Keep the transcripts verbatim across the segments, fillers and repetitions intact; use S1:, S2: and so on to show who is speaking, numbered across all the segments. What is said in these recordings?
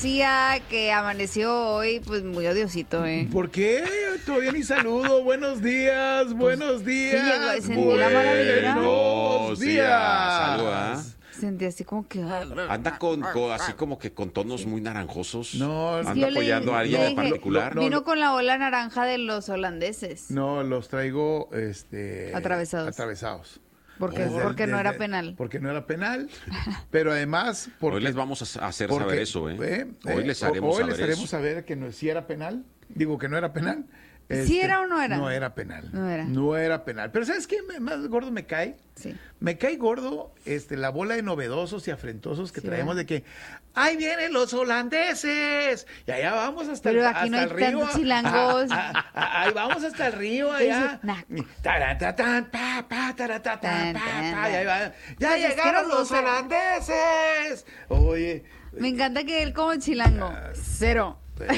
S1: Decía que amaneció hoy, pues muy odiosito, ¿eh?
S2: ¿Por qué? Todavía ni saludo. Buenos días, buenos días.
S1: sí, llegó, sentí la mala vibra.
S2: Buenos días.
S3: Saluda.
S1: Sentí así como que...
S3: Anda con, con así como que con tonos muy naranjosos.
S2: No,
S3: anda
S1: yo le-
S3: apoyando a alguien
S1: le
S3: en
S1: dije,
S3: particular.
S2: no,
S1: Vino con la ola naranja de los holandeses.
S2: No, los traigo este
S1: Atravesados.
S2: atravesados.
S1: Porque,
S2: Desde-
S1: porque no era
S2: desde-
S1: penal.
S2: Porque no era penal. Pero además... Porque,
S3: Hoy les vamos a hacer
S2: porque,
S3: saber eso, ¿eh?
S2: eh,
S3: Hoy
S2: eh,
S3: les haremos
S2: hoy
S3: saber
S2: les haremos
S3: eso.
S2: saber que no, si era penal. Digo que no era penal.
S1: ¿Sí era o no era?
S2: No era penal.
S1: No era.
S2: No era penal. Pero ¿sabes qué me- más gordo me cae?
S1: Sí.
S2: Me cae gordo este, la bola de novedosos y afrentosos que
S1: Sí,
S2: traemos
S1: ¿verdad?
S2: de que ¡ahí vienen los holandeses! Y allá vamos hasta
S1: Pero
S2: el,
S1: aquí
S2: hasta
S1: no hay
S2: el río.
S1: tantos chilangos.
S2: Ah, ah, ah, ahí vamos hasta el río allá.
S1: Nah.
S2: Taratatán, pa, pa, taratatán,
S1: Tan,
S2: pa,
S1: tan,
S2: pa, y ahí va. ¡Ya
S1: Pues es que
S2: llegaron
S1: nos
S2: los
S1: gusta.
S2: holandeses! Oye.
S1: Me encanta que él como chilango. Cero.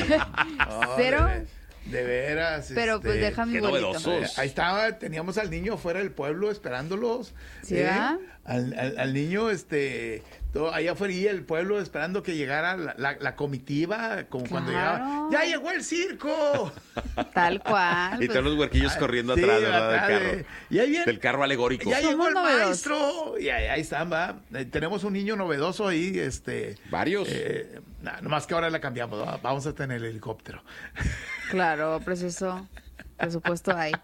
S2: no,
S1: Cero.
S2: De, de veras.
S1: Pero pues
S2: este,
S1: deja mi
S3: qué
S1: bolito.
S3: novedosos.
S2: Ahí estaba, teníamos al niño fuera del pueblo esperándolos.
S1: ¿Sí, verdad?
S2: Al, al, al niño, este, todo, allá afuera el pueblo esperando que llegara la, la, la comitiva, como cuando
S1: Claro.
S2: llegaba. ¡Ya llegó el circo!
S1: Tal cual.
S3: Y
S1: pues,
S3: todos los huerquillos corriendo
S2: Sí,
S3: atrás, ¿verdad?
S2: atrás
S3: Del
S2: de-
S3: carro.
S2: Y ahí viene.
S3: Del carro alegórico.
S2: Ya llegó
S1: Somos
S2: el
S1: novedosos.
S2: maestro. Y ahí, ahí están, va. Eh, tenemos un niño novedoso ahí, este.
S3: Varios.
S2: Eh, nah, nomás que ahora la cambiamos, ¿va? Vamos a tener el helicóptero.
S1: Claro, precioso. Presupuesto hay.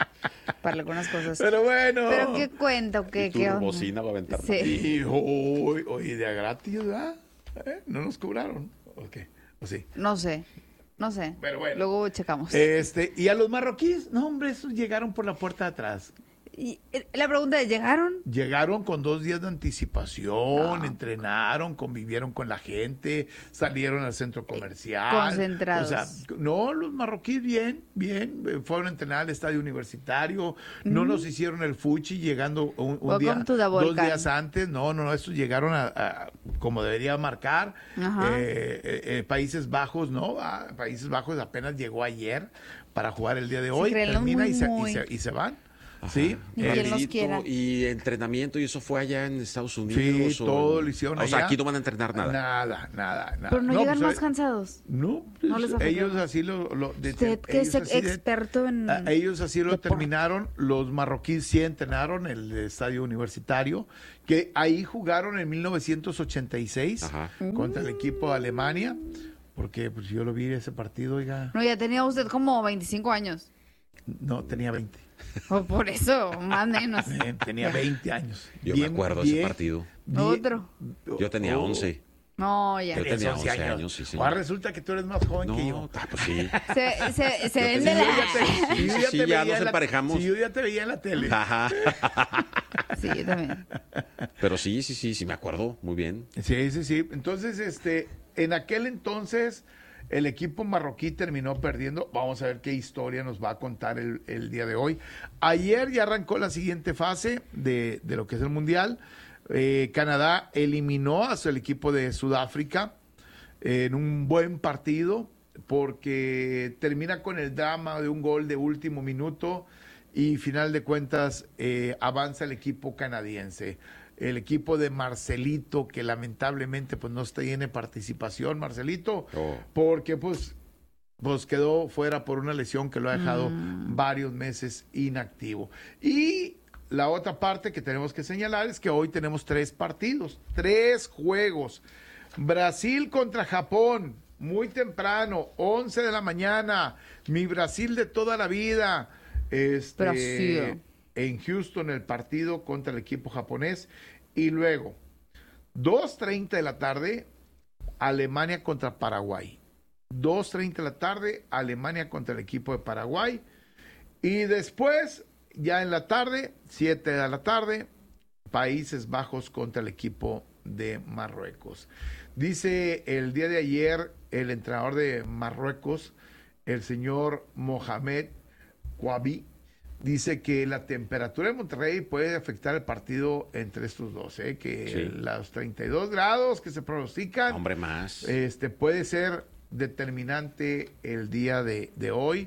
S1: Para algunas cosas.
S2: Pero bueno.
S1: ¿Pero qué cuenta o qué?
S3: Y tu
S1: qué onda?
S3: bocina va a aventar.
S1: Sí.
S2: Y hoy, hoy de a gratis, ¿verdad? ¿Eh? No nos cobraron. Ok, o sí.
S1: No sé. No sé.
S2: Pero bueno.
S1: Luego checamos.
S2: Este, y a los marroquíes, no, hombre, esos llegaron por la puerta de atrás.
S1: Y eh, la pregunta es, ¿llegaron?
S2: Llegaron con dos días de anticipación,
S1: No.
S2: entrenaron, convivieron con la gente, salieron al centro comercial.
S1: Concentrados.
S2: O sea, no, los marroquíes bien, bien, eh, fueron a entrenar al estadio universitario, no nos hicieron el fuchi llegando un, un
S1: Welcome
S2: día,
S1: to the
S2: dos
S1: Volcan.
S2: días antes, no, no, no, estos llegaron a, a- como debería marcar.
S1: Ajá.
S2: Eh, eh, eh, Países Bajos, ¿no? Ah, Países Bajos apenas llegó ayer para jugar el día de hoy,
S1: créelo,
S2: termina
S1: muy,
S2: y, se, y,
S1: muy.
S2: se, y se van.
S3: Ajá.
S2: Sí,
S1: Y quien los
S3: Rapidito,
S1: quiera.
S3: y entrenamiento, y eso fue allá en Estados Unidos.
S2: Sí,
S3: o
S2: todo
S3: en-
S2: lo hicieron
S3: O sea,
S2: allá.
S3: aquí no van a entrenar nada.
S2: Nada, nada, nada.
S1: Pero no, llegan
S2: pues,
S1: más
S2: eh,
S1: cansados.
S2: No, pues,
S1: No les afecta.
S2: ellos así lo... lo de-
S1: Usted que es
S2: ellos así de-
S1: experto en...
S2: a- ellos así lo
S1: deporte.
S2: terminaron, los marroquíes sí entrenaron el estadio universitario, que ahí jugaron en mil novecientos ochenta y seis
S3: Ajá.
S2: contra el equipo de Alemania, porque pues yo lo vi ese partido, oiga,
S1: No, ya tenía usted como veinticinco años.
S2: no, tenía veinte,
S1: O por eso, más o menos.
S2: eh, tenía veinte años.
S3: Yo
S2: Bien,
S3: me acuerdo de ese
S2: bien,
S3: partido.
S2: bien-
S1: Otro.
S3: Yo tenía
S2: Oh.
S3: once.
S1: No, ya.
S3: Yo
S2: Tenías
S3: tenía
S2: once
S3: once años, sí, señor.
S2: Ahora resulta que tú eres más joven que yo.
S3: No, ah, pues sí.
S1: Se, se, se
S3: Yo
S1: vende
S3: tenía-
S1: la...
S2: Si yo
S3: Sí,
S2: ya
S3: sí,
S2: te
S3: ya
S2: veía
S3: nos
S2: en la-
S3: emparejamos.
S2: Si yo ya te veía en la tele.
S3: Ajá.
S1: Sí, yo también.
S3: Pero sí, sí, sí, sí, me acuerdo. Muy bien.
S2: Sí, sí, sí. Entonces, este, en aquel entonces, el equipo marroquí terminó perdiendo. Vamos a ver qué historia nos va a contar el, el día de hoy. Ayer ya arrancó la siguiente fase de, de lo que es el Mundial. Eh, Canadá eliminó a su el equipo de Sudáfrica en un buen partido porque termina con el drama de un gol de último minuto y final de cuentas eh, avanza el equipo canadiense. El equipo de Marcelito, que lamentablemente pues no tiene participación, Marcelito,
S3: Oh.
S2: porque pues, pues quedó fuera por una lesión que lo ha dejado varios meses inactivo. Y la otra parte que tenemos que señalar es que hoy tenemos tres partidos, tres juegos. Brasil contra Japón, muy temprano, once de la mañana, mi Brasil de toda la vida. Este,
S1: Brasil.
S2: en Houston el partido contra el equipo japonés. Y luego, dos treinta de la tarde, Alemania contra Paraguay. dos treinta de la tarde, Alemania contra el equipo de Paraguay. Y después, ya en la tarde, siete de la tarde, Países Bajos contra el equipo de Marruecos. Dice el día de ayer el entrenador de Marruecos, el señor Mohamed Kouabi, dice que la temperatura de Monterrey puede afectar el partido entre estos dos, ¿eh? Que
S3: Sí.
S2: los treinta y dos grados que se pronostican,
S3: Hombre, más.
S2: este, puede ser determinante el día de, de hoy.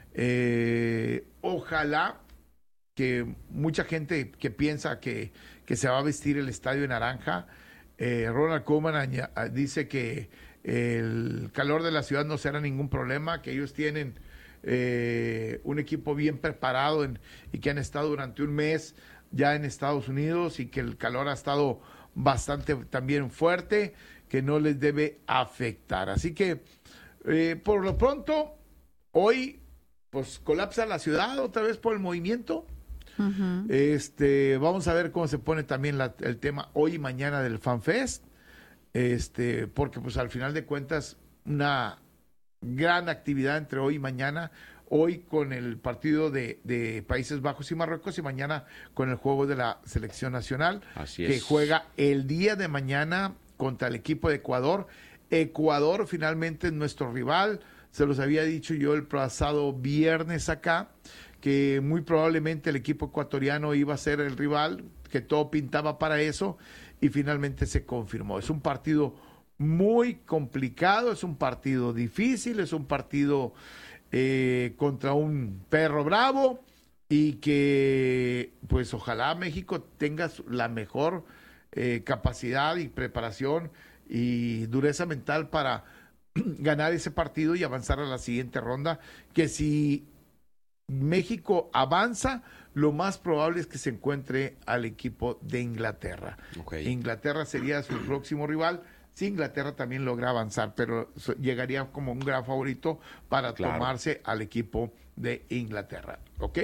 S2: Eh, ojalá que mucha gente que piensa que, que se va a vestir el estadio de naranja, eh, Ronald Koeman aña- dice que el calor de la ciudad no será ningún problema, que ellos tienen eh, un equipo bien preparado en, y que han estado durante un mes ya en Estados Unidos y que el calor ha estado bastante también fuerte, que no les debe afectar. Así que eh, por lo pronto, hoy pues colapsa la ciudad otra vez por el movimiento. Uh-huh. Este, vamos a ver cómo se pone también la, el tema hoy y mañana del FanFest, este, porque pues al final de cuentas una gran actividad entre hoy y mañana, hoy con el partido de, de Países Bajos y Marruecos y mañana con el juego de la selección nacional.
S3: Así
S2: que
S3: es.
S2: Juega el día de mañana contra el equipo de Ecuador. Ecuador finalmente es nuestro rival, se los había dicho yo el pasado viernes acá, que muy probablemente el equipo ecuatoriano iba a ser el rival, que todo pintaba para eso, y finalmente se confirmó. Es un partido muy complicado, es un partido difícil, es un partido eh, contra un perro bravo, y que pues ojalá México tenga la mejor eh, capacidad y preparación y dureza mental para ganar ese partido y avanzar a la siguiente ronda, que si México avanza, lo más probable es que se encuentre al equipo de Inglaterra. Okay. Inglaterra sería su próximo rival, si Inglaterra también logra avanzar, pero llegaría como un gran favorito para claro. tomarse al equipo de Inglaterra. ¿Ok?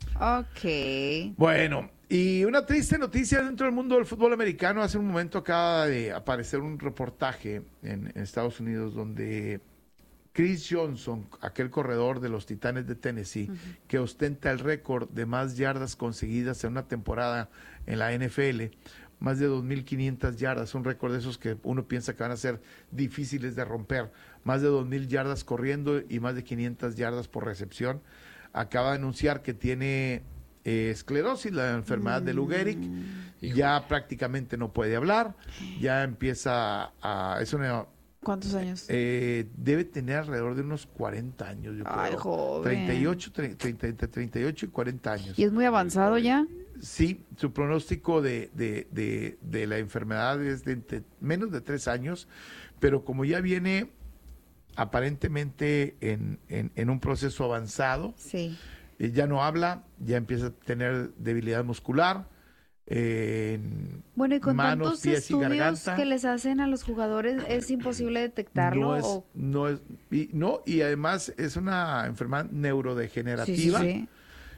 S1: Ok.
S2: Bueno, y una triste noticia dentro del mundo del fútbol americano. Hace un momento acaba de aparecer un reportaje en, en Estados Unidos donde Chris Johnson, aquel corredor de los Titanes de Tennessee, uh-huh. que ostenta el récord de más yardas conseguidas en una temporada en la N F L, más de dos mil quinientas yardas, un récord de esos que uno piensa que van a ser difíciles de romper, más de dos mil yardas corriendo y más de quinientas yardas por recepción. Acaba de anunciar que tiene eh, esclerosis, la enfermedad mm. de Lou Gehrig, Hijo. ya prácticamente no puede hablar, ya empieza a... es una
S1: ¿Cuántos años?
S2: Eh, debe tener alrededor de unos cuarenta años, yo creo.
S1: Ay, joven.
S2: treinta y ocho, treinta, entre treinta y ocho y cuarenta años.
S1: ¿Y es muy avanzado ya?
S2: Sí, su pronóstico de, de, de, de la enfermedad es de, de menos de tres años, pero como ya viene aparentemente en, en, en un proceso avanzado,
S1: sí.
S2: eh, ya no habla, ya empieza a tener debilidad muscular, Eh,
S1: bueno, y con
S2: manos,
S1: tantos
S2: pies y
S1: estudios
S2: garganta,
S1: que les hacen a los jugadores, ¿es imposible detectarlo?
S2: No es,
S1: o...
S2: no es, y, no, y además es una enfermedad neurodegenerativa,
S1: sí, sí, sí.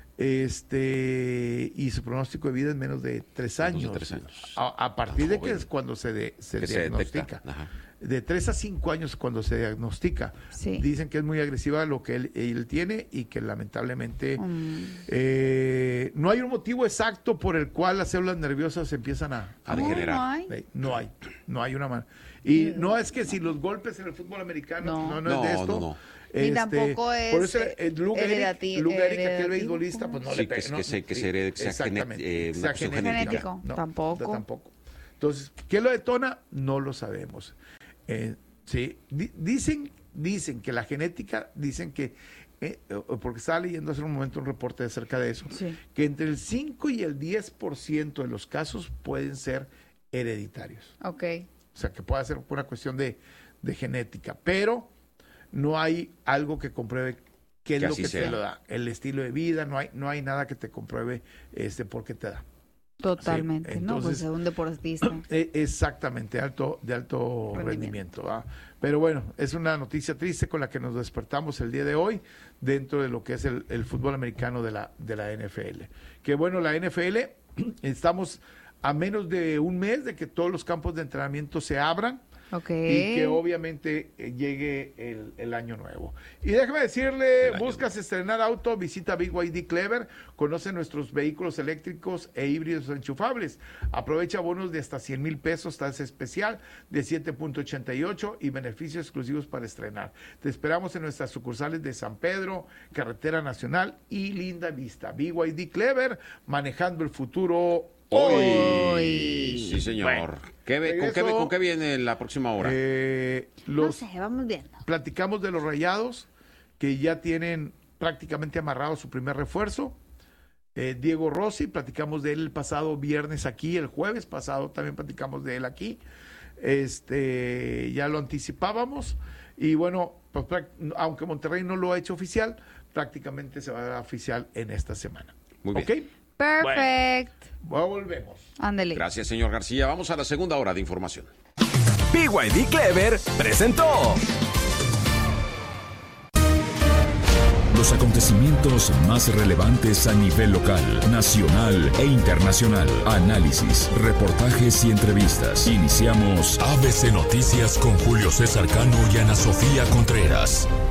S2: este y su pronóstico de vida es menos de tres años.
S3: De tres años.
S2: A, a partir de que es cuando se, de, se
S3: que
S2: diagnostica.
S3: Se
S2: de tres a cinco años cuando se diagnostica.
S1: Sí.
S2: Dicen que es muy agresiva lo que él, él tiene y que lamentablemente mm. eh, no hay un motivo exacto por el cual las células nerviosas empiezan a, a degenerar.
S1: No hay.
S2: No hay, no hay una manera. Y mm. no es que si los golpes en el fútbol americano no,
S3: no,
S2: no, no es de esto.
S3: No, no.
S1: Ni este, tampoco es
S2: por eso el Lou Gehrig, aquel beisbolista, pues no
S3: sí,
S2: le pega.
S3: Que,
S2: no,
S3: que se, que
S2: sí,
S3: se herede, que sea, genet, eh,
S1: sea genético. No, tampoco.
S2: tampoco. Entonces, ¿qué lo detona? No lo sabemos. Eh, sí, D- dicen, dicen que la genética, dicen que, eh, porque estaba leyendo hace un momento un reporte acerca de eso,
S1: sí.
S2: que entre el cinco y el diez por ciento de los casos pueden ser hereditarios.
S1: Ok.
S2: O sea, que puede ser una cuestión de, de genética, pero no hay algo que compruebe qué es
S3: que
S2: lo que
S3: sea.
S2: te lo da. El estilo de vida, no hay, no hay nada que te compruebe este por qué te da.
S1: Totalmente, sí, entonces, no, pues es un deportista.
S2: Exactamente, alto, de alto rendimiento. rendimiento ¿ah? Pero bueno, es una noticia triste con la que nos despertamos el día de hoy dentro de lo que es el, el fútbol americano de la, de la N F L. Que bueno, la N F L, estamos a menos de un mes de que todos los campos de entrenamiento se abran.
S1: Okay.
S2: Y que obviamente eh, llegue el, el año nuevo. Y déjame decirle, buscas estrenar auto, visita B Y D Clever, conoce nuestros vehículos eléctricos e híbridos enchufables. Aprovecha bonos de hasta cien mil pesos, tasa especial de siete punto ochenta y ocho y beneficios exclusivos para estrenar. Te esperamos en nuestras sucursales de San Pedro, Carretera Nacional y Linda Vista. B Y D Clever, manejando el futuro hoy.
S3: hoy. Sí, señor. Bueno, ¿Qué ve, ¿con, qué, ¿Con qué viene la próxima hora?
S2: Eh, los,
S1: no sé, vamos viendo.
S2: Platicamos de los Rayados, que ya tienen prácticamente amarrado su primer refuerzo. Eh, Diego Rossi, platicamos de él el pasado viernes aquí, el jueves pasado también platicamos de él aquí. este, ya lo anticipábamos y bueno, pues, aunque Monterrey no lo ha hecho oficial, prácticamente se va a dar oficial en esta semana.
S3: Muy bien.
S2: ¿Okay?
S1: Perfecto.
S2: Bueno, volvemos.
S1: Ándele.
S3: Gracias, señor García. Vamos a la segunda hora de información.
S4: B Y D Clever presentó los acontecimientos más relevantes a nivel local, nacional e internacional. Análisis, reportajes y entrevistas. Iniciamos A B C Noticias con Julio César Cano y Ana Sofía Contreras.